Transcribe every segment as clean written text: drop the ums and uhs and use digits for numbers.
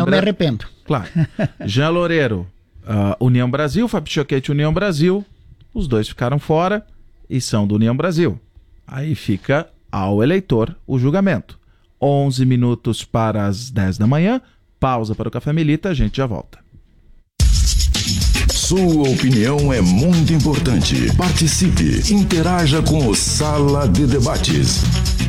Não me arrependo. Claro. Jean Loureiro, União Brasil, Fábio Choquete, União Brasil. Os dois ficaram fora e são do União Brasil. Aí fica ao eleitor o julgamento. 11 minutos para as 10 da manhã. Pausa para o Café Melita, a gente já volta. Sua opinião é muito importante. Participe, interaja com o Sala de Debates.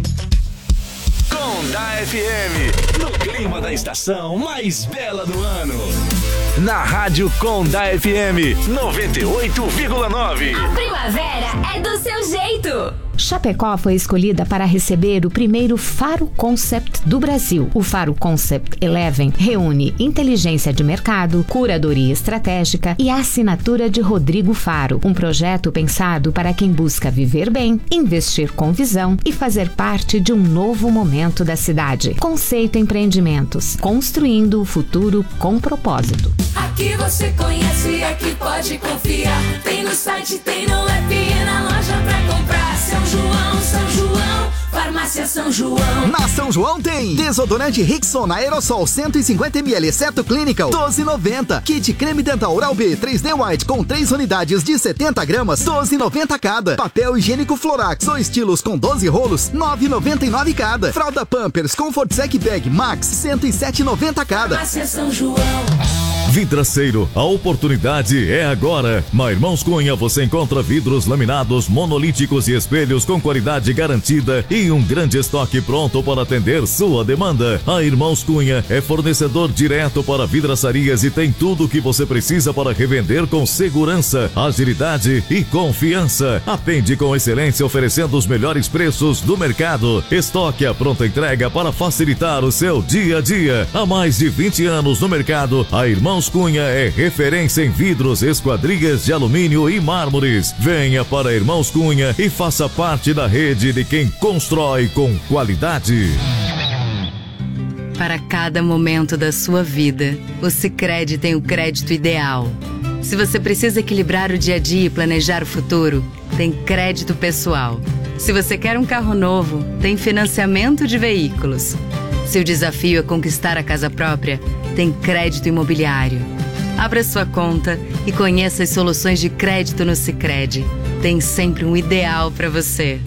Conda FM, no clima da estação mais bela do ano. Na Rádio Conda FM 98,9. A primavera é do seu jeito. Chapecó foi escolhida para receber o primeiro Faro Concept do Brasil. O Faro Concept 11 reúne inteligência de mercado, curadoria estratégica e a assinatura de Rodrigo Faro. Um projeto pensado para quem busca viver bem, investir com visão e fazer parte de um novo momento da cidade. Conceito Empreendimentos, construindo o futuro com propósito. Aqui você conhece, aqui pode confiar. Tem no site, tem no app e na loja pra comprar. São João, Farmácia São João. Na São João tem desodorante Rixon Aerosol 150ml, exceto Clinical, R$12,90. Kit creme dental Oral-B 3D White com 3 unidades de 70 gramas, R$12,90 cada. Papel higiênico Florax ou estilos com 12 rolos, R$9,99 cada. Fralda Pampers Comfort Sec Bag Max, R$107,90 cada. Farmácia São João. Vidraceiro, a oportunidade é agora. Na Irmãos Cunha você encontra vidros laminados, monolíticos e espelhos com qualidade garantida e um grande estoque pronto para atender sua demanda. A Irmãos Cunha é fornecedor direto para vidraçarias e tem tudo o que você precisa para revender com segurança, agilidade e confiança. Atende com excelência oferecendo os melhores preços do mercado. Estoque à pronta entrega para facilitar o seu dia a dia. Há mais de 20 anos no mercado, a Irmãos Cunha é referência em vidros, esquadrias de alumínio e mármores. Venha para Irmãos Cunha e faça parte da rede de quem constrói com qualidade. Para cada momento da sua vida, o Sicredi tem o crédito ideal. Se você precisa equilibrar o dia a dia e planejar o futuro, tem crédito pessoal. Se você quer um carro novo, tem financiamento de veículos. Se o desafio é conquistar a casa própria, tem crédito imobiliário. Abra sua conta e conheça as soluções de crédito no Sicredi. Tem sempre um ideal para você.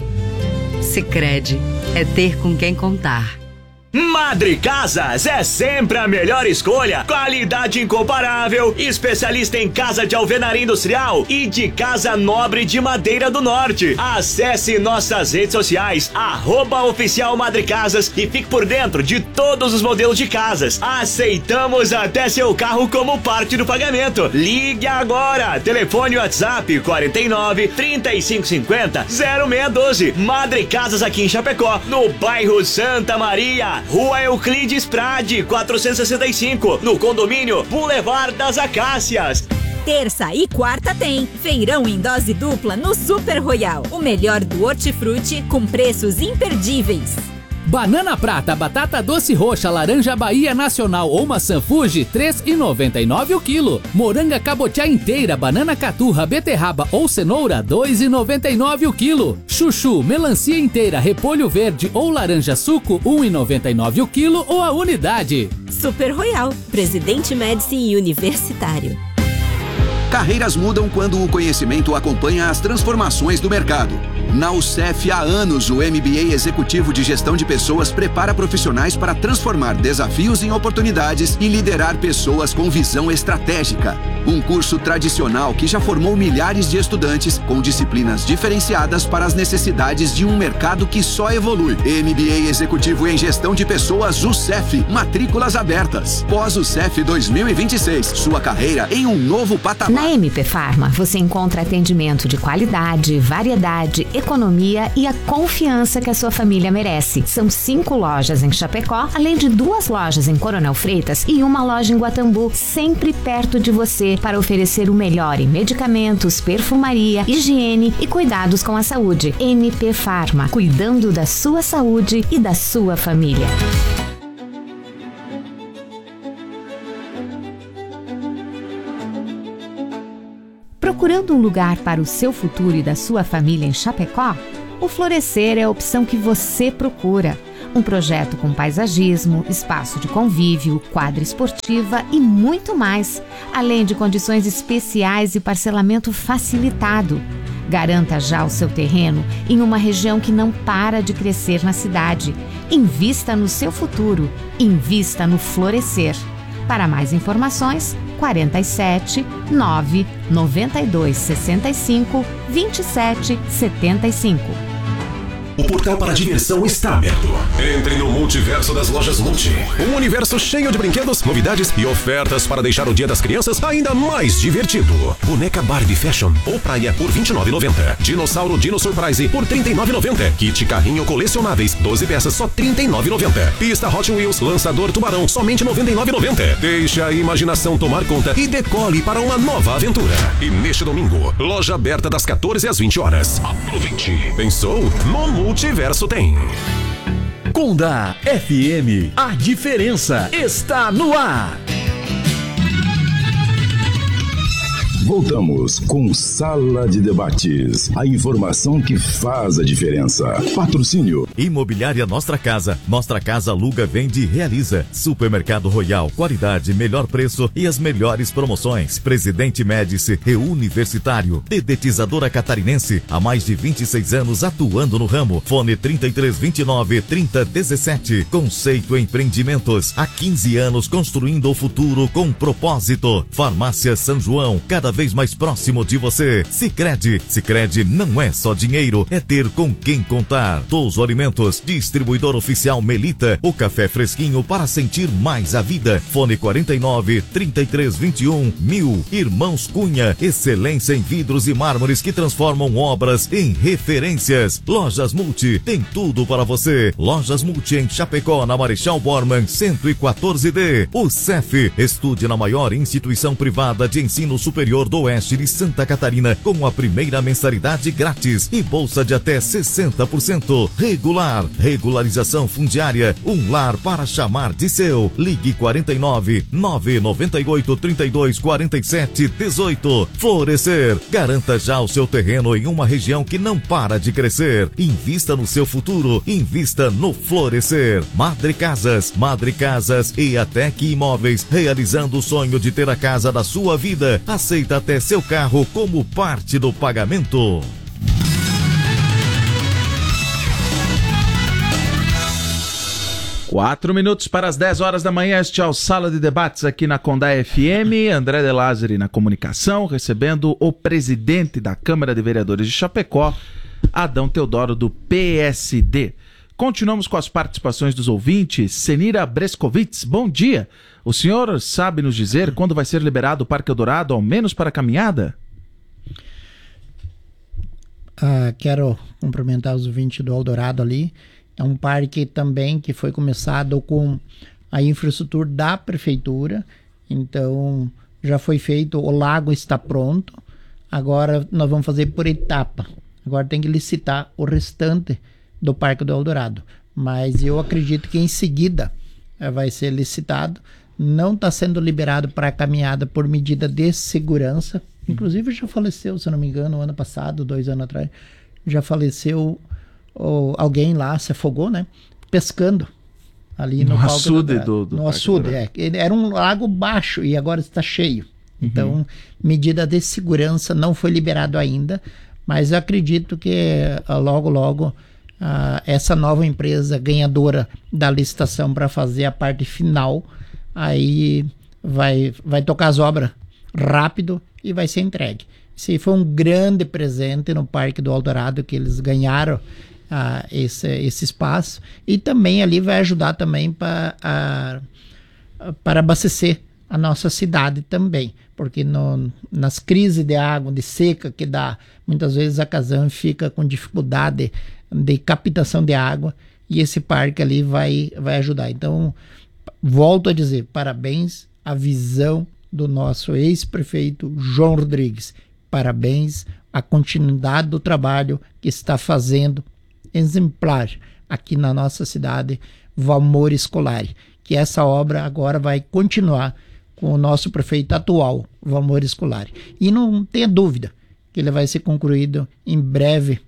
Sicredi é ter com quem contar. Madre Casas é sempre a melhor escolha. Qualidade incomparável, especialista em casa de alvenaria industrial e de casa nobre de madeira do norte. Acesse nossas redes sociais, @oficial Madre Casas e fique por dentro de todos os modelos de casas. Aceitamos até seu carro como parte do pagamento. Ligue agora, telefone WhatsApp 49 3550 0612. Madre Casas aqui em Chapecó, no bairro Santa Maria, Rua Euclides Prade, 465, no condomínio Boulevard das Acácias. Terça e quarta tem feirão em dose dupla no Super Royal. O melhor do hortifruti com preços imperdíveis. Banana prata, batata doce roxa, laranja Bahia Nacional ou maçã Fuji, R$3,99 o quilo. Moranga cabotiá inteira, banana caturra, beterraba ou cenoura, R$2,99 o quilo. Chuchu, melancia inteira, repolho verde ou laranja suco, R$1,99 o quilo ou a unidade. Super Royal, Presidente Médici e Universitário. Carreiras mudam quando o conhecimento acompanha as transformações do mercado. Na UCEF há anos, o MBA Executivo de Gestão de Pessoas prepara profissionais para transformar desafios em oportunidades e liderar pessoas com visão estratégica. Um curso tradicional que já formou milhares de estudantes com disciplinas diferenciadas para as necessidades de um mercado que só evolui. MBA Executivo em Gestão de Pessoas UCEF. Matrículas abertas. Pós-UCEF 2026. Sua carreira em um novo patamar. Na MP Pharma, você encontra atendimento de qualidade, variedade, economia e a confiança que a sua família merece. São 5 lojas em Chapecó, além de 2 lojas em Coronel Freitas e uma loja em Guatambu, sempre perto de você para oferecer o melhor em medicamentos, perfumaria, higiene e cuidados com a saúde. MP Pharma, cuidando da sua saúde e da sua família. Procurando um lugar para o seu futuro e da sua família em Chapecó? O Florescer é a opção que você procura. Um projeto com paisagismo, espaço de convívio, quadra esportiva e muito mais, além de condições especiais e parcelamento facilitado. Garanta já o seu terreno em uma região que não para de crescer na cidade. Invista no seu futuro. Invista no Florescer. Para mais informações, 47 9 92 65 27 75. O portal para a diversão está aberto. Entre no multiverso das lojas Multi. Um universo cheio de brinquedos, novidades e ofertas para deixar o Dia das Crianças ainda mais divertido. Boneca Barbie Fashion ou Praia por R$ 29,90. Dinossauro Dino Surprise por R$ 39,90. Kit Carrinho Colecionáveis, 12 peças, só R$ 39,90. Pista Hot Wheels Lançador Tubarão, somente R$ 99,90. Deixa a imaginação tomar conta e decole para uma nova aventura. E neste domingo, loja aberta das 14 às 20 horas. Aproveite. Pensou? No Multiverso tem. Conda FM, a diferença está no ar. Voltamos com Sala de Debates. A informação que faz a diferença. Patrocínio. Imobiliária Nostra Casa. Nostra Casa aluga, vende e realiza. Supermercado Royal. Qualidade, melhor preço e as melhores promoções. Presidente Médici e Universitário. Dedetizadora Catarinense. Há mais de 26 anos atuando no ramo. Fone 3329-3017. Conceito Empreendimentos. Há 15 anos construindo o futuro com propósito. Farmácia São João. Cada vez mais próximo de você. Sicredi. Sicredi não é só dinheiro, é ter com quem contar. Touso Alimentos, distribuidor oficial Melita, o café fresquinho para sentir mais a vida. Fone 49-3321-1000. Irmãos Cunha, excelência em vidros e mármores que transformam obras em referências. Lojas Multi, tem tudo para você. Lojas Multi em Chapecó, na Marechal Bormann 114D. O CEF, estude na maior instituição privada de ensino superior do Oeste de Santa Catarina, com a primeira mensalidade grátis e bolsa de até 60%. Regular, regularização fundiária, um lar para chamar de seu. Ligue 49-998-32-47-18. Florescer, garanta já o seu terreno em uma região que não para de crescer. Invista no seu futuro, invista no Florescer. Madre Casas e Atec Imóveis, realizando o sonho de ter a casa da sua vida. Aceita até seu carro como parte do pagamento. Quatro minutos para as 10 horas da manhã. Este é o Sala de Debates aqui na Conda FM. André de Lázari na comunicação, recebendo o presidente da Câmara de Vereadores de Chapecó, Adão Teodoro, do PSD. Continuamos com as participações dos ouvintes. Senira Brescovitz, bom dia. O senhor sabe nos dizer quando vai ser liberado o Parque Eldorado, ao menos para a caminhada? Quero cumprimentar os ouvintes do Eldorado ali. É um parque também que foi começado com a infraestrutura da prefeitura. Então, já foi feito, o lago está pronto. Agora nós vamos fazer por etapa. Agora tem que licitar o restante do Parque do Eldorado. Mas eu acredito que em seguida vai ser licitado. Não está sendo liberado para a caminhada por medida de segurança. Inclusive já faleceu, se não me engano, ano passado, 2 anos atrás. Já faleceu alguém lá, se afogou, né? Pescando ali no açude no açude, Era um lago baixo e agora está cheio. Então, medida de segurança não foi liberado ainda, mas eu acredito que logo essa nova empresa ganhadora da licitação para fazer a parte final, aí vai tocar as obras rápido e vai ser entregue. Esse foi um grande presente no Parque do Eldorado, que eles ganharam esse espaço, e também ali vai ajudar também para abastecer a nossa cidade também, porque nas crises de água, de seca que dá, muitas vezes a Casan fica com dificuldade de captação de água, e esse parque ali vai ajudar. Então, volto a dizer, parabéns à visão do nosso ex-prefeito João Rodrigues, parabéns à continuidade do trabalho que está fazendo exemplar aqui na nossa cidade, Valmor Scolari, que essa obra agora vai continuar com o nosso prefeito atual, Valmor Scolari. E não tenha dúvida que ele vai ser concluído em breve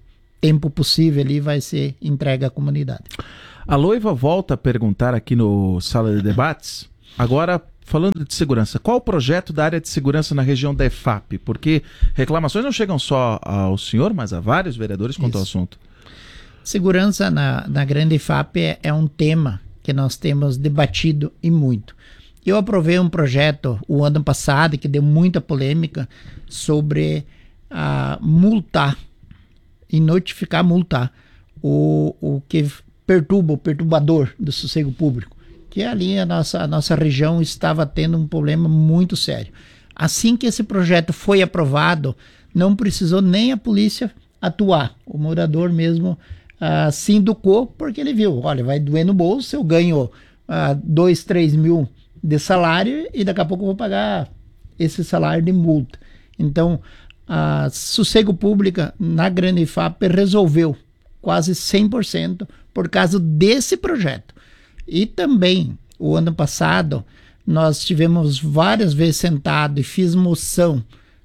tempo possível ali vai ser entregue à comunidade. A Loiva volta a perguntar aqui no Sala de Debates, agora falando de segurança, qual o projeto da área de segurança na região da EFAP? Porque reclamações não chegam só ao senhor, mas a vários vereadores quanto ao assunto. Segurança na grande EFAP é um tema que nós temos debatido e muito. Eu aprovei um projeto o ano passado que deu muita polêmica sobre multar e notificar, multar o que perturba, o perturbador do sossego público, que ali a nossa região estava tendo um problema muito sério. Assim que esse projeto foi aprovado, não precisou nem a polícia atuar. O morador mesmo se educou, porque ele viu, olha, vai doer no bolso, eu ganho 2, 3 mil de salário e daqui a pouco eu vou pagar esse salário de multa. Então, a Sossego Pública na Grande EFAP resolveu quase 100% por causa desse projeto. E também, o ano passado, nós tivemos várias vezes sentado e fiz moção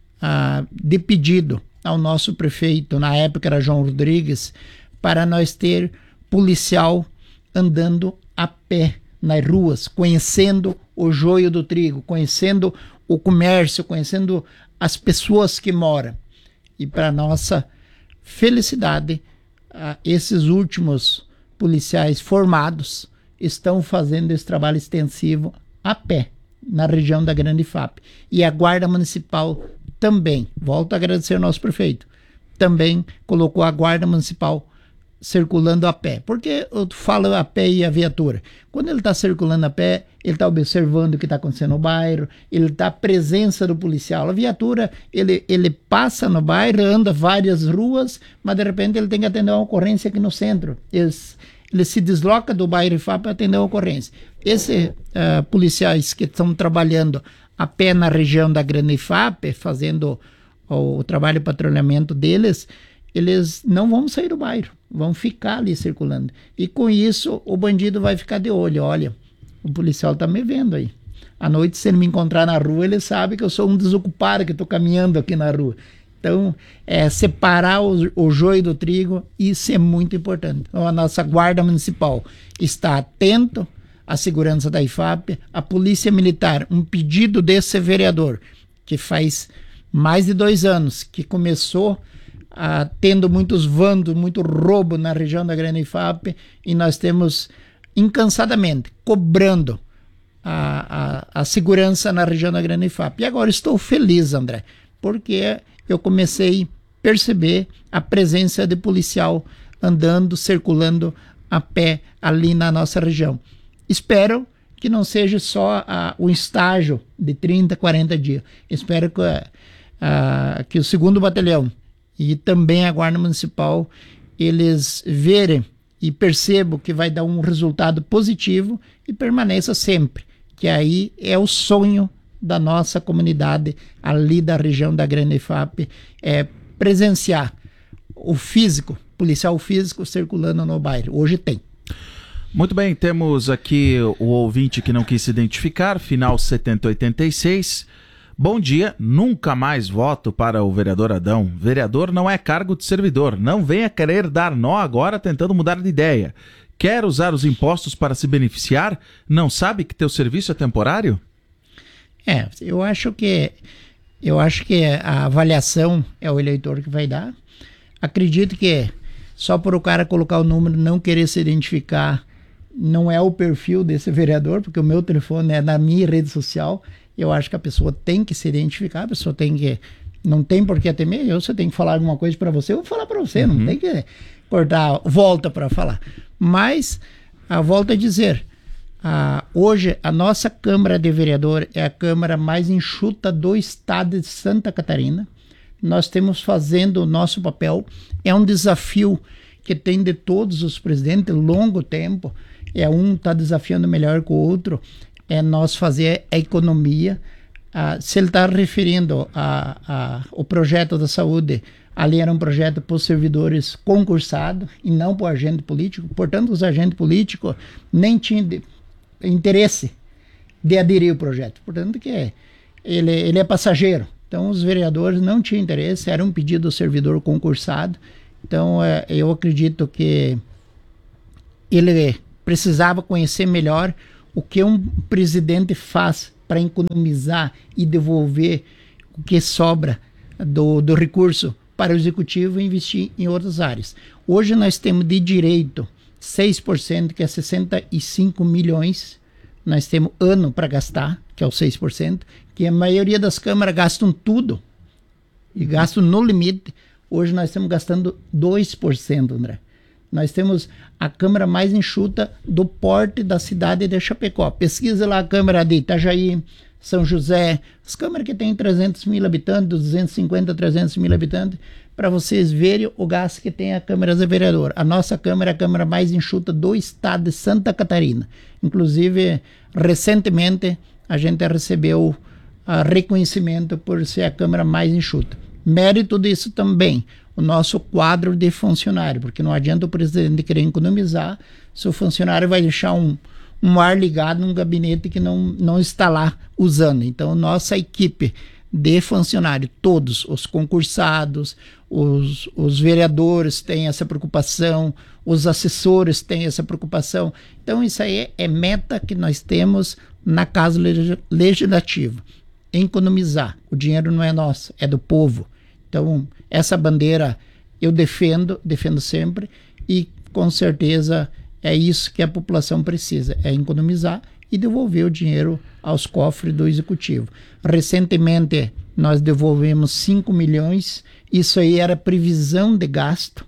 de pedido ao nosso prefeito, na época era João Rodrigues, para nós ter policial andando a pé nas ruas, conhecendo o joio do trigo, conhecendo o comércio, conhecendo as pessoas que moram. E para nossa felicidade, esses últimos policiais formados estão fazendo esse trabalho extensivo a pé na região da Grande EFAP. E a Guarda Municipal também, volto a agradecer ao nosso prefeito, também colocou a Guarda Municipal circulando a pé. Por que eu falo a pé e a viatura? Quando ele está circulando a pé, ele está observando o que está acontecendo no bairro, ele está a presença do policial. A viatura, ele passa no bairro, anda várias ruas, mas de repente ele tem que atender uma ocorrência aqui no centro. Ele se desloca do bairro EFAP para atender a ocorrência. Esses policiais que estão trabalhando a pé na região da Grande EFAP, fazendo o trabalho de patrulhamento deles, eles não vão sair do bairro, vão ficar ali circulando. E com isso, o bandido vai ficar de olho. Olha, o policial está me vendo aí. À noite, se ele me encontrar na rua, ele sabe que eu sou um desocupado, que estou caminhando aqui na rua. Então, separar o joio do trigo, isso é muito importante. Então, a nossa Guarda Municipal está atento à segurança da EFAP, a Polícia Militar, um pedido desse vereador, que faz mais de 2 anos, que começou tendo muitos vândalos, muito roubo na região da Grande EFAP, e nós temos incansadamente cobrando a segurança na região da Grande EFAP. E agora estou feliz, André, porque eu comecei a perceber a presença de policial andando, circulando a pé ali na nossa região. Espero que não seja só um estágio de 30, 40 dias. Espero que o 2º Batalhão e também a Guarda Municipal, eles verem e percebam que vai dar um resultado positivo e permaneça sempre, que aí é o sonho da nossa comunidade ali da região da Grande EFAP, presenciar o físico, policial físico circulando no bairro. Hoje tem. Muito bem, temos aqui o ouvinte que não quis se identificar, final 7086. Bom dia, nunca mais voto para o vereador Adão. Vereador não é cargo de servidor. Não venha querer dar nó agora tentando mudar de ideia. Quer usar os impostos para se beneficiar? Não sabe que teu serviço é temporário? Eu acho que a avaliação é o eleitor que vai dar. Acredito que só por o cara colocar o número, não querer se identificar, não é o perfil desse vereador, porque o meu telefone é na minha rede social. Eu acho que a pessoa tem que se identificar, a pessoa tem que... Não tem por que temer, você tem que falar alguma coisa para você, eu vou falar para você, não tem que cortar volta para falar. Mas, volto a dizer, hoje a nossa Câmara de Vereador é a Câmara mais enxuta do estado de Santa Catarina. Nós temos fazendo o nosso papel, é um desafio que tem de todos os presidentes, longo tempo, um está desafiando melhor que o outro, nós fazer a economia. Se ele está referindo o projeto da saúde, ali era um projeto para os servidores concursados e não para o agente político, portanto os agentes políticos nem tinham interesse de aderir ao projeto, portanto que ele é passageiro, então os vereadores não tinham interesse, era um pedido do servidor concursado Então, eu acredito que ele precisava conhecer melhor o que um presidente faz para economizar e devolver o que sobra do recurso para o executivo e investir em outras áreas. Hoje nós temos de direito 6%, que é 65 milhões, nós temos ano para gastar, que é o 6%, que a maioria das câmaras gastam tudo, e gastam no limite. Hoje nós estamos gastando 2%, André. Nós temos a câmara mais enxuta do porte da cidade de Chapecó. Pesquisa lá a câmara de Itajaí, São José, as câmaras que têm 300 mil habitantes, 250 a 300 mil habitantes, para vocês verem o gasto que tem a Câmara de Vereador. A nossa câmara é a câmara mais enxuta do estado de Santa Catarina. Inclusive, recentemente, a gente recebeu reconhecimento por ser a câmara mais enxuta. Mérito disso também, o nosso quadro de funcionário, porque não adianta o presidente querer economizar se o funcionário vai deixar um ar ligado num gabinete que não está lá usando. Então, nossa equipe de funcionário, todos os concursados, os vereadores têm essa preocupação, os assessores têm essa preocupação. Então, isso aí é meta que nós temos na Casa Legislativa, economizar. O dinheiro não é nosso, é do povo. Então, essa bandeira eu defendo sempre, e com certeza é isso que a população precisa, é economizar e devolver o dinheiro aos cofres do Executivo. Recentemente, nós devolvemos 5 milhões, isso aí era previsão de gasto,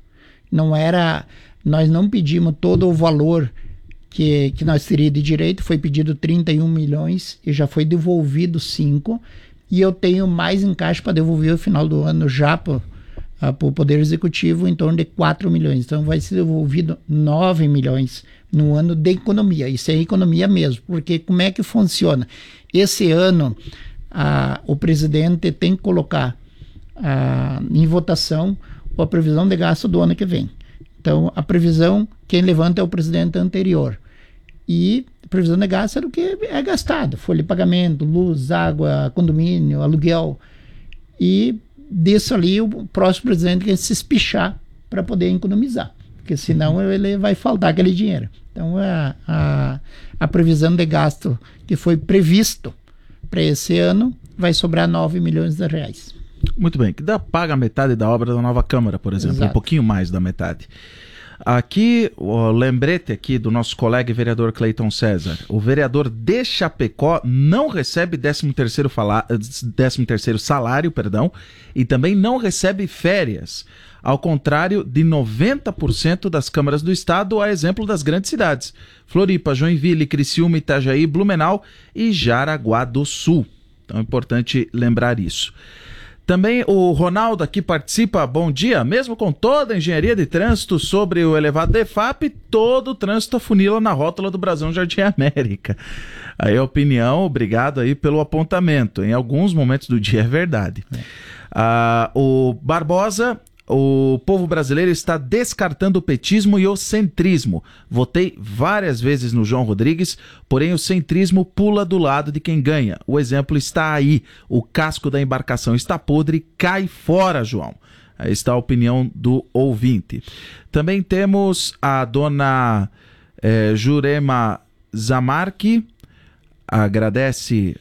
nós não pedimos todo o valor que nós teríamos de direito, foi pedido 31 milhões e já foi devolvido 5, e eu tenho mais em caixa para devolver no final do ano já para o Poder Executivo em torno de 4 milhões. Então vai ser devolvido 9 milhões no ano de economia. Isso é economia mesmo, porque como é que funciona? Esse ano o presidente tem que colocar em votação a previsão de gasto do ano que vem. Então a previsão, quem levanta é o presidente anterior. E a previsão de gasto é do que é gastado, folha de pagamento, luz, água, condomínio, aluguel. E disso ali o próximo presidente quer se espichar para poder economizar, porque senão ele vai faltar aquele dinheiro. Então a previsão de gasto que foi previsto para esse ano vai sobrar 9 milhões de reais. Muito bem, que paga metade da obra da nova Câmara, por exemplo. Exato. Um pouquinho mais da metade. Aqui, o lembrete aqui do nosso colega e vereador Cleiton César. O vereador de Chapecó não recebe 13º salário, e também não recebe férias, ao contrário de 90% das câmaras do estado, a exemplo das grandes cidades: Floripa, Joinville, Criciúma, Itajaí, Blumenau e Jaraguá do Sul. Então é importante lembrar isso. Também o Ronaldo aqui participa. Bom dia. Mesmo com toda a engenharia de trânsito sobre o elevado DEFAP, todo o trânsito afunila na rótula do Brasão Jardim América. Aí a opinião, obrigado aí pelo apontamento. Em alguns momentos do dia é verdade. O Barbosa: o povo brasileiro está descartando o petismo e o centrismo. Votei várias vezes no João Rodrigues, porém o centrismo pula do lado de quem ganha. O exemplo está aí. O casco da embarcação está podre, cai fora, João. Aí está a opinião do ouvinte. Também temos a dona Jurema Zamarque. Agradece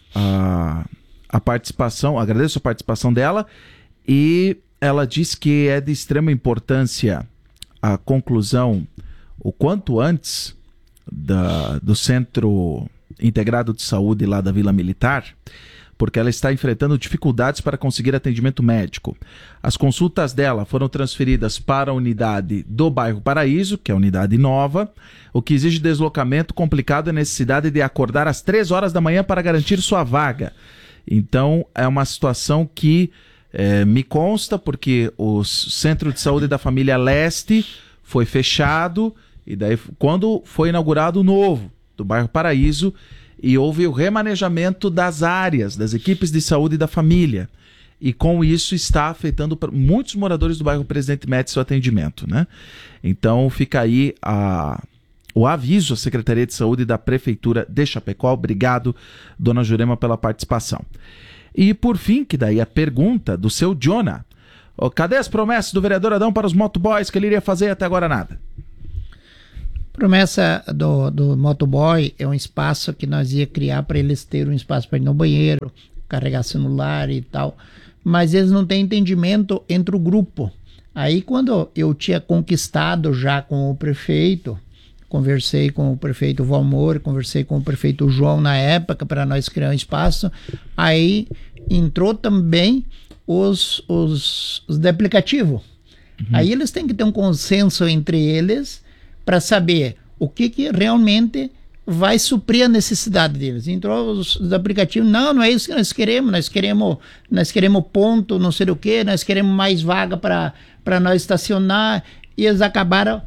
a participação, agradeço a participação dela, e ela diz que é de extrema importância a conclusão o quanto antes do Centro Integrado de Saúde lá da Vila Militar, porque ela está enfrentando dificuldades para conseguir atendimento médico. As consultas dela foram transferidas para a unidade do bairro Paraíso, que é a unidade nova, o que exige deslocamento complicado e necessidade de acordar às 3 horas da manhã para garantir sua vaga. Então é uma situação que me consta, porque o Centro de Saúde da Família Leste foi fechado, e daí quando foi inaugurado o novo, do bairro Paraíso, e houve o remanejamento das áreas, das equipes de saúde da família, e com isso está afetando muitos moradores do bairro Presidente Médici o atendimento, né? Então fica aí o aviso à Secretaria de Saúde da Prefeitura de Chapecó. Obrigado, dona Jurema, pela participação. E por fim, que daí a pergunta do seu Jonah: Cadê as promessas do vereador Adão para os motoboys que ele iria fazer e até agora nada? Promessa do motoboy é um espaço que nós ia criar para eles terem um espaço para ir no banheiro, carregar celular e tal, mas eles não têm entendimento entre o grupo. Aí quando eu tinha conquistado já com o prefeito, conversei com o prefeito Valmor, conversei com o prefeito João na época para nós criar um espaço, aí entrou também os de aplicativo. Aí eles têm que ter um consenso entre eles para saber o que realmente vai suprir a necessidade deles. Entrou os aplicativos, não é isso que nós queremos ponto, não sei o que, nós queremos mais vaga para nós estacionar, e eles acabaram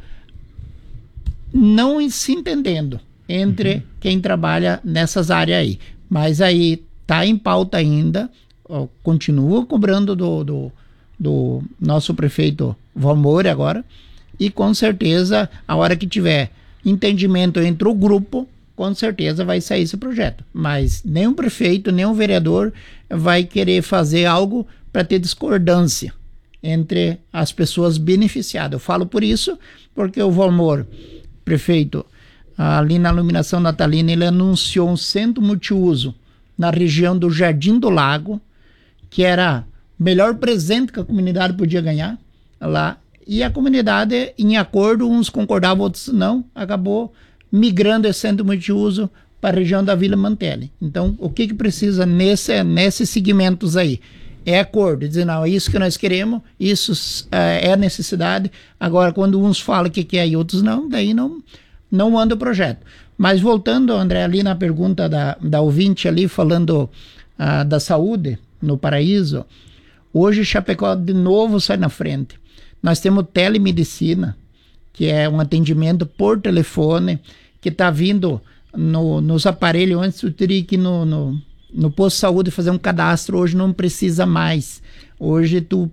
não se entendendo entre quem trabalha nessas áreas aí. Mas aí está em pauta ainda, continua cobrando do nosso prefeito Valmor agora, e com certeza, a hora que tiver entendimento entre o grupo, com certeza vai sair esse projeto. Mas nem o prefeito, nem o vereador vai querer fazer algo para ter discordância entre as pessoas beneficiadas. Eu falo por isso, porque o Valmor, prefeito, ali na iluminação natalina, ele anunciou um centro multiuso na região do Jardim do Lago, que era o melhor presente que a comunidade podia ganhar lá. E a comunidade, em acordo, uns concordavam, outros não, acabou migrando esse centro multiuso para a região da Vila Mantelli. Então, o que precisa nesses segmentos aí? É acordo, dizer, não, é isso que nós queremos, isso é a necessidade. Agora, quando uns falam que quer e outros não, daí não anda o projeto. Mas voltando, André, ali na pergunta da ouvinte ali, falando da saúde no Paraíso, hoje Chapecó de novo sai na frente. Nós temos telemedicina, que é um atendimento por telefone, que está vindo nos aparelhos. Antes tu teria que ir no posto de saúde fazer um cadastro, hoje não precisa mais. Hoje tu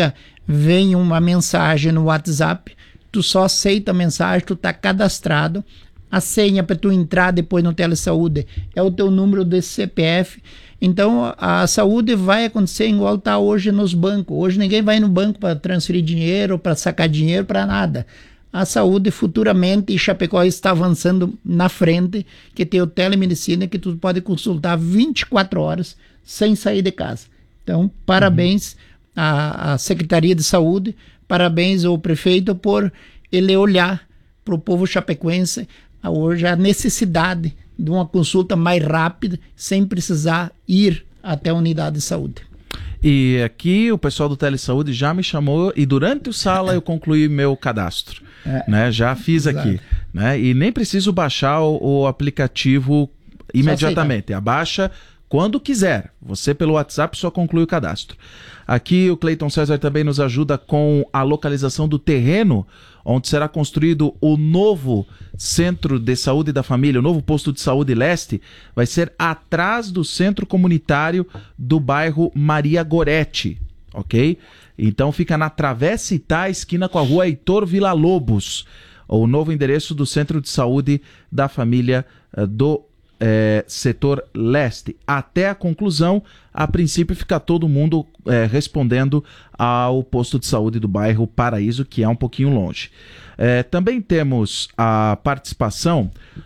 vem uma mensagem no WhatsApp, tu só aceita a mensagem, tu está cadastrado. A senha para tu entrar depois no telesaúde é o teu número desse CPF. Então, a saúde vai acontecer igual está hoje nos bancos. Hoje ninguém vai no banco para transferir dinheiro, para sacar dinheiro, para nada. A saúde futuramente, e Chapecó está avançando na frente, que tem o telemedicina, que tu pode consultar 24 horas sem sair de casa. Então, parabéns à Secretaria de Saúde, parabéns ao prefeito por ele olhar para o povo chapecoense hoje a necessidade de uma consulta mais rápida, sem precisar ir até a unidade de saúde. E aqui o pessoal do Telesaúde já me chamou e durante o sala eu concluí meu cadastro. Né? Já fiz aqui. Né? E nem preciso baixar o aplicativo imediatamente. Abaixa quando quiser. Você pelo WhatsApp só conclui o cadastro. Aqui o Cleiton César também nos ajuda com a localização do terreno onde será construído o novo Centro de Saúde da Família, o novo posto de saúde leste, vai ser atrás do centro comunitário do bairro Maria Goretti, ok? Então fica na Travessa Itá, esquina com a rua Heitor Villa-Lobos, o novo endereço do Centro de Saúde da Família do setor leste. Até a conclusão, a princípio fica todo mundo respondendo ao posto de saúde do bairro Paraíso, que é um pouquinho longe. Também temos a participação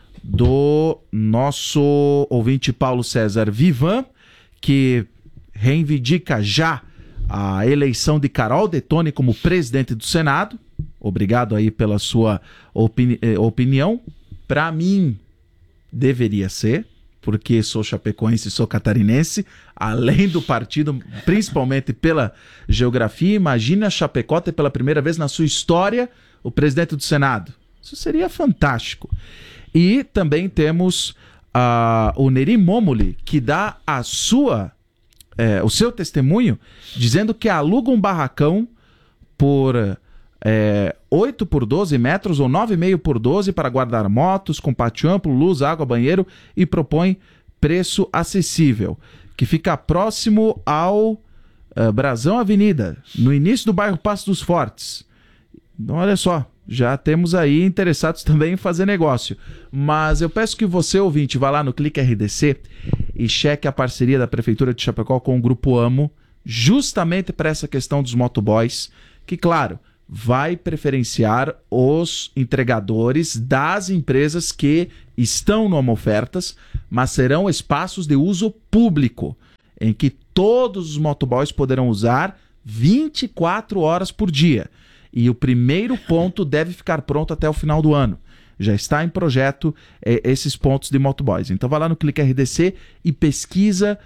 do nosso ouvinte Paulo César Vivan, que reivindica já a eleição de Carol Detoni como presidente do Senado. Obrigado aí pela sua opinião. Para mim, deveria ser, porque sou chapecoense e sou catarinense, além do partido, principalmente pela geografia. Imagina Chapecó ter pela primeira vez na sua história o presidente do Senado. Isso seria fantástico. E também temos o Neri Momoli, que dá o seu testemunho, dizendo que aluga um barracão por 8 por 12 metros ou 9,5 por 12 para guardar motos, com pátio amplo, luz, água, banheiro, e propõe preço acessível, que fica próximo ao Brasão Avenida, no início do bairro Passo dos Fortes. Então, olha só, já temos aí interessados também em fazer negócio. Mas eu peço que você, ouvinte, vá lá no Clique RDC e cheque a parceria da Prefeitura de Chapecó com o Grupo Amo, justamente para essa questão dos motoboys, que, claro, vai preferenciar os entregadores das empresas que estão no Ofertas, mas serão espaços de uso público, em que todos os motoboys poderão usar 24 horas por dia. E o primeiro ponto deve ficar pronto até o final do ano. Já está em projeto esses pontos de motoboys. Então vai lá no Clique RDC e pesquisa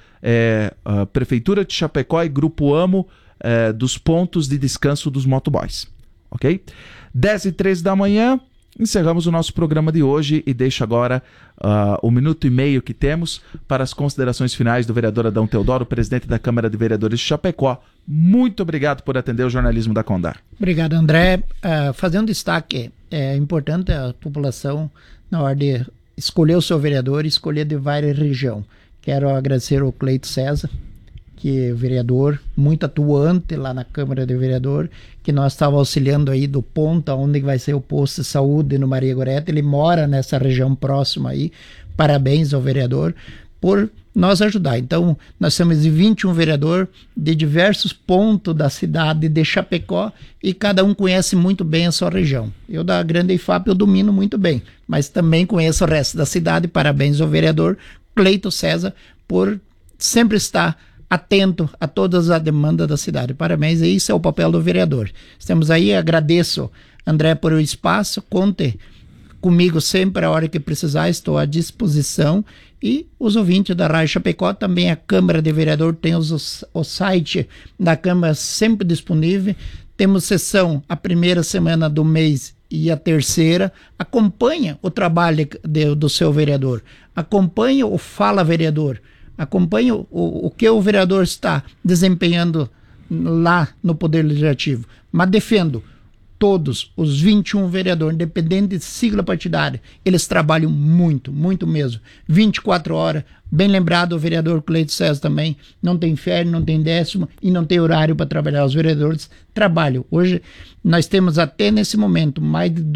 a Prefeitura de Chapecó e Grupo Amo dos pontos de descanso dos motoboys. Ok? 10h03 da manhã, encerramos o nosso programa de hoje e deixo agora o minuto e meio que temos para as considerações finais do vereador Adão Teodoro, presidente da Câmara de Vereadores de Chapecó. Muito obrigado por atender o jornalismo da Condá. Obrigado, André. Fazer um destaque, é importante a população, na hora de escolher o seu vereador, escolher de várias regiões. Quero agradecer ao Cleito César, que é vereador, muito atuante lá na Câmara de Vereador, que nós estávamos auxiliando aí do ponto onde vai ser o posto de saúde no Maria Gorete. Ele mora nessa região próxima aí. Parabéns ao vereador por nos ajudar. Então, nós temos 21 vereadores de diversos pontos da cidade de Chapecó e cada um conhece muito bem a sua região. Eu da Grande IFAP eu domino muito bem, mas também conheço o resto da cidade. Parabéns ao vereador Cleito César por sempre estar atento a todas as demandas da cidade. Parabéns, isso é o papel do vereador. Estamos aí, agradeço, André, por o espaço, conte comigo sempre, a hora que precisar, estou à disposição. E os ouvintes da Rádio Chapecó, também a Câmara de Vereador tem o site da Câmara sempre disponível. Temos sessão a primeira semana do mês e a terceira. Acompanha o trabalho do seu vereador, acompanha o Fala Vereador, acompanhe o que o vereador está desempenhando lá no Poder Legislativo. Mas defendo todos os 21 vereadores, independente de sigla partidária, eles trabalham muito, muito mesmo. 24 horas, bem lembrado o vereador Cleito César também, não tem férias, não tem décimo e não tem horário para trabalhar. Os vereadores trabalham. Hoje nós temos até nesse momento mais de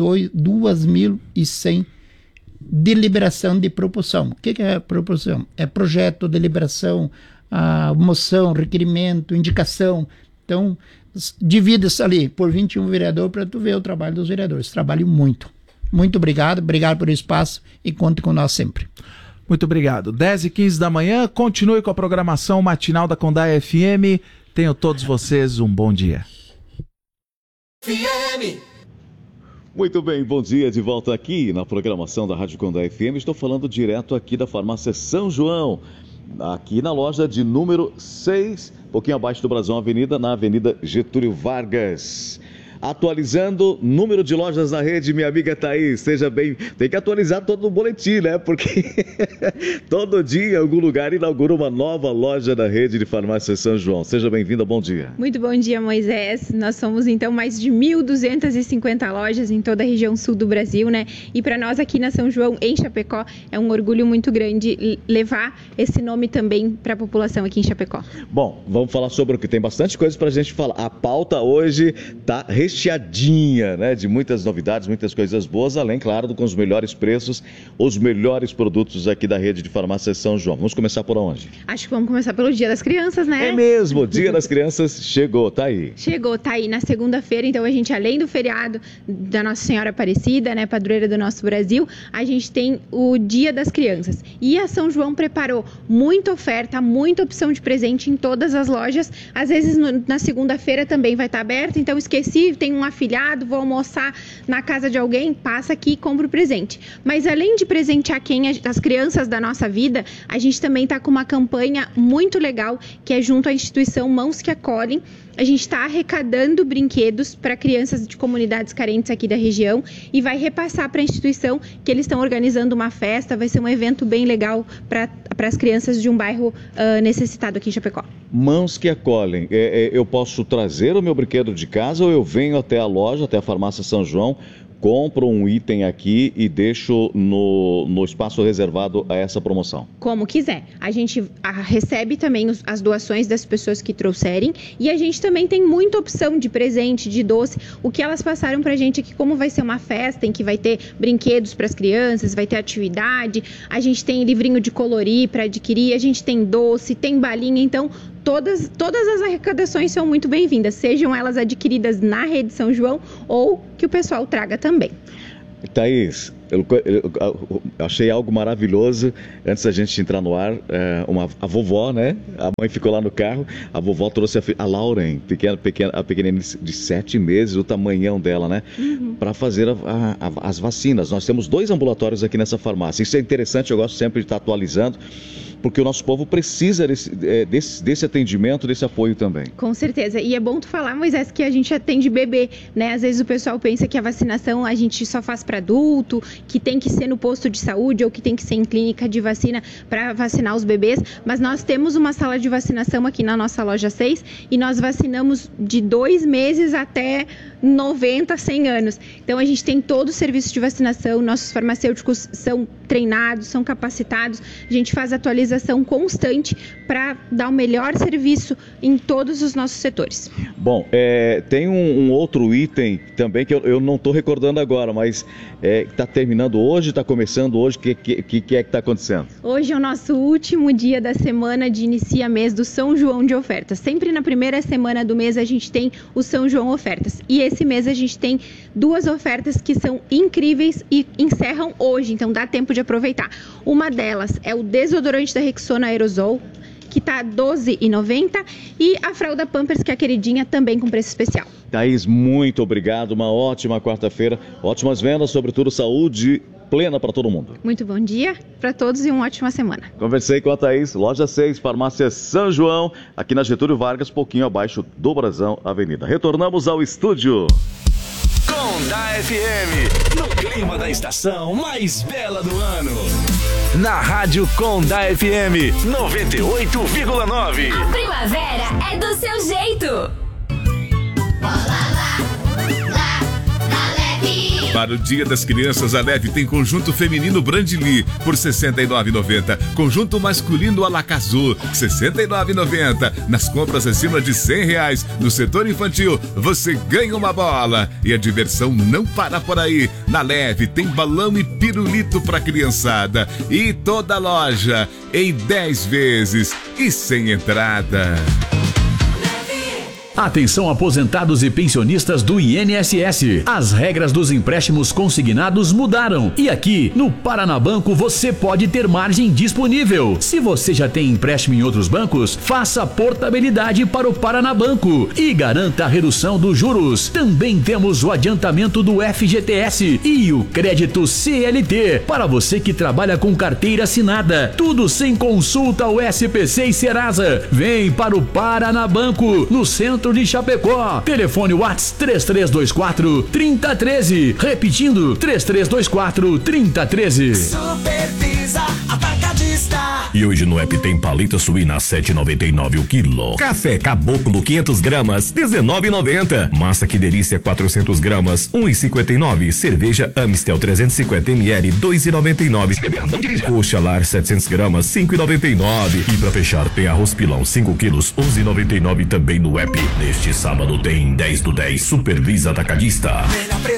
2.100 de liberação de proposição. O que é proposição? É projeto, deliberação, moção, requerimento, indicação. Então, divide-se ali por 21 vereadores para tu ver o trabalho dos vereadores. Trabalho muito. Muito obrigado. Obrigado pelo espaço e conte com nós sempre. Muito obrigado. 10h15 da manhã, continue com a programação matinal da Condá FM. Tenham todos vocês um bom dia. Muito bem, bom dia, de volta aqui na programação da Rádio Condá FM. Estou falando direto aqui da Farmácia São João, aqui na loja de número 6, um pouquinho abaixo do Brasão Avenida, na Avenida Getúlio Vargas. Atualizando número de lojas na rede, minha amiga Thaís, seja bem, tem que atualizar todo o boletim, né? Porque todo dia em algum lugar inaugura uma nova loja da rede de Farmácia São João. Seja bem-vinda, bom dia. Muito bom dia, Moisés. Nós somos então mais de 1.250 lojas em toda a região sul do Brasil, né? E para nós aqui na São João, em Chapecó, é um orgulho muito grande levar esse nome também para a população aqui em Chapecó. Bom, vamos falar sobre o que tem bastante coisa para a gente falar. A pauta hoje tá recheadinha, né, de muitas novidades, muitas coisas boas, além, claro, com os melhores preços, os melhores produtos aqui da rede de Farmácia São João. Vamos começar por onde? Acho que vamos começar pelo Dia das Crianças, né? É mesmo, o Dia das Crianças chegou, tá aí. Chegou, tá aí na segunda-feira, então a gente, além do feriado da Nossa Senhora Aparecida, né, padroeira do nosso Brasil, a gente tem o Dia das Crianças. E a São João preparou muita oferta, muita opção de presente em todas as lojas. Às vezes na segunda-feira também vai estar aberto, então esqueci, tem um afilhado, vou almoçar na casa de alguém, passa aqui e compra o presente. Mas além de presentear as crianças da nossa vida, a gente também está com uma campanha muito legal, que é junto à instituição Mãos que Acolhem. A gente está arrecadando brinquedos para crianças de comunidades carentes aqui da região e vai repassar para a instituição que eles estão organizando uma festa, vai ser um evento bem legal para as crianças de um bairro necessitado aqui em Chapecó. Mãos que Acolhem, eu posso trazer o meu brinquedo de casa ou eu venho até a loja, até a Farmácia São João, compro um item aqui e deixo no espaço reservado a essa promoção? Como quiser. A gente recebe também as doações das pessoas que trouxerem e a gente também tem muita opção de presente, de doce. O que elas passaram pra gente aqui, como vai ser uma festa em que vai ter brinquedos para as crianças, vai ter atividade, a gente tem livrinho de colorir para adquirir, a gente tem doce, tem balinha, então todas as arrecadações são muito bem-vindas, sejam elas adquiridas na Rede São João ou que o pessoal traga também. Thaís, eu achei algo maravilhoso antes da gente entrar no ar. A vovó, né? A mãe ficou lá no carro, a vovó trouxe a Lauren, a pequena de 7 meses, o tamanhão dela, né? Para fazer as vacinas. Nós temos 2 ambulatórios aqui nessa farmácia. Isso é interessante, eu gosto sempre de estar atualizando, porque o nosso povo precisa desse atendimento, desse apoio também. Com certeza. E é bom tu falar, Moisés, que a gente atende bebê, né? Às vezes o pessoal pensa que a vacinação a gente só faz para adulto, que tem que ser no posto de saúde ou que tem que ser em clínica de vacina para vacinar os bebês, mas nós temos uma sala de vacinação aqui na nossa loja 6 e nós vacinamos de 2 meses até 90, 100 anos. Então a gente tem todo o serviço de vacinação, nossos farmacêuticos são treinados, são capacitados, a gente faz atualização constante para dar o melhor serviço em todos os nossos setores. Bom, tem um outro item também que eu não estou recordando agora, mas está terminando hoje, está começando hoje, o que está acontecendo? Hoje é o nosso último dia da semana de inicia mês do São João de ofertas. Sempre na primeira semana do mês a gente tem o São João Ofertas. E esse mês a gente tem 2 ofertas que são incríveis e encerram hoje, então dá tempo de aproveitar. Uma delas é o desodorante da Rexona Aerosol, que está R$ 12,90, e a fralda Pampers, que é a queridinha, também com preço especial. Thaís, muito obrigado, uma ótima quarta-feira, ótimas vendas, sobretudo saúde plena para todo mundo. Muito bom dia para todos e uma ótima semana. Conversei com a Thaís, loja 6, farmácia São João, aqui na Getúlio Vargas, pouquinho abaixo do Brasão Avenida. Retornamos ao estúdio. Conda FM, no clima da estação mais bela do ano. Na Rádio Conda FM 98,9. A primavera é do seu jeito. Para o Dia das Crianças, a Leve tem conjunto feminino Brandili por R$ 69,90. Conjunto masculino Alacazul, R$ 69,90. Nas compras acima de R$ 100 no setor infantil, você ganha uma bola. E a diversão não para por aí. Na Leve tem balão e pirulito para criançada. E toda loja em 10 vezes e sem entrada. Atenção, aposentados e pensionistas do INSS. As regras dos empréstimos consignados mudaram. E aqui, no Paranabanco, você pode ter margem disponível. Se você já tem empréstimo em outros bancos, faça portabilidade para o Paranabanco e garanta a redução dos juros. Também temos o adiantamento do FGTS e o crédito CLT para você que trabalha com carteira assinada. Tudo sem consulta ao SPC e Serasa. Vem para o Paranabanco, no centro de Chapecó. Telefone WhatsApp 3324-3013. Repetindo, 3324-3013. Supervisa Atacadista. E hoje no app tem paleta suína 7,99 o quilo. Café Caboclo 500 gramas 19,90. Massa Que Delícia 400 gramas 1,59. Cerveja Amstel 350 ml 2,99. Coxa Lar 700 gramas 5,99. E pra fechar tem arroz pilão 5 quilos 11,99 também no app. Neste sábado tem 10 do 10 Supervisa Atacadista.